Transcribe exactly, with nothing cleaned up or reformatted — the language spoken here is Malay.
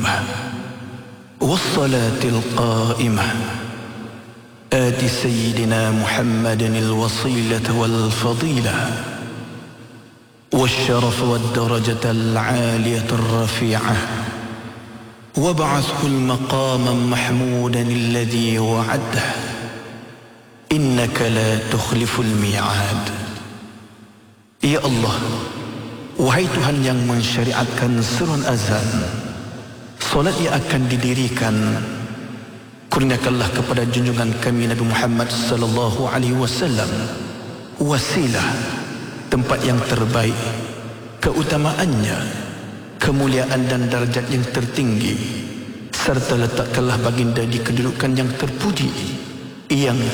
الدائمة والصلاة القائمة آت سيدنا محمد الوصيلة والفضيلة والشرف والدرجة العالية الرفيعة وابعثه المقام محمودا الذي وعده إنك لا تخلف الميعاد. Ya Allah, wahai Tuhan yang mensyariatkan seruan azan, solat yang akan didirikan, kurniakanlah kepada junjungan kami Nabi Muhammad sallallahu alaihi wasallam wasilah, tempat yang terbaik, keutamaannya, kemuliaan dan darjat yang tertinggi, serta letakkanlah baginda di kedudukan yang terpuji, yang